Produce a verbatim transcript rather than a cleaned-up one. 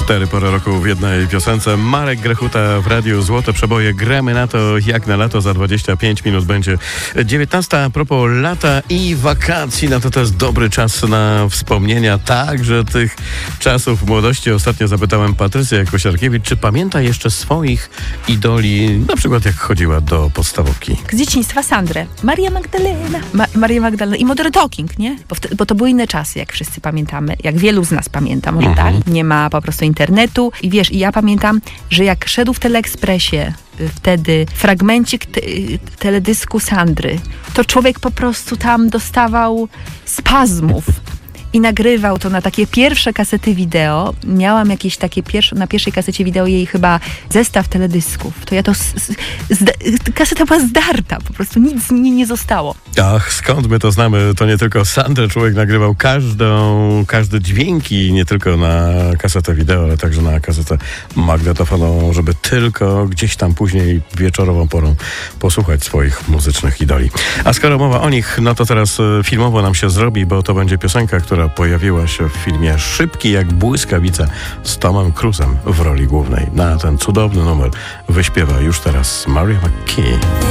Cztery pory roku w jednej piosence. Marek Grechuta w Radiu Złote Przeboje. Gramy na to jak na lato. Za dwadzieścia pięć minut będzie dziewiętnasta. A propos lata i wakacji, no to to jest dobry czas na wspomnienia także tych czasów młodości. Ostatnio zapytałem Patrycję Kosiarkiewicz, czy pamięta jeszcze swoich idoli, na przykład jak chodziła do podstawówki. Z dzieciństwa Sandrę, Maria Magdalena, Ma- Maria Magdalena i Modern Talking, nie? Bo, wte- bo to były inne czasy, jak wszyscy pamiętamy, jak wielu z nas pamięta, może Mhm. tak? Nie ma po prostu internetu i wiesz, i ja pamiętam, że jak szedł w Teleekspresie y, wtedy fragmencik te- y, teledysku Sandry, to człowiek po prostu tam dostawał spazmów. I nagrywał to na takie pierwsze kasety wideo. Miałam jakieś takie pierwsze, na pierwszej kasecie wideo jej chyba zestaw teledysków. To ja to, z, z, zda, kaseta była zdarta, po prostu nic z niej nie zostało. Ach, skąd my to znamy? To nie tylko Sandrę człowiek nagrywał każdą, każde dźwięki, nie tylko na kasetę wideo, ale także na kasetę magnetofonową, żeby tylko gdzieś tam później wieczorową porą posłuchać swoich muzycznych idoli. A skoro mowa o nich, no to teraz e, filmowo nam się zrobi, bo to będzie piosenka, która pojawiła się w filmie Szybki jak błyskawica z Tomem Cruise'em w roli głównej. Na ten cudowny numer wyśpiewa już teraz Maria McKee.